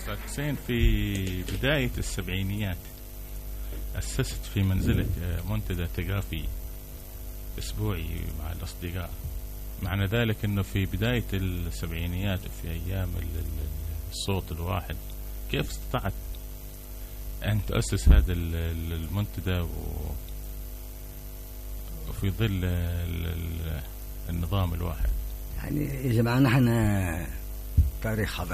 أستاذ حسين، في بداية السبعينيات أسست في منزلك منتدى ثقافي أسبوعي مع الأصدقاء. معنى ذلك أنه في بداية السبعينيات وفي أيام الصوت الواحد، كيف استطعت أن تؤسس هذا المنتدى وفي ظل النظام الواحد؟ يعني يا جماعة نحن تاريخ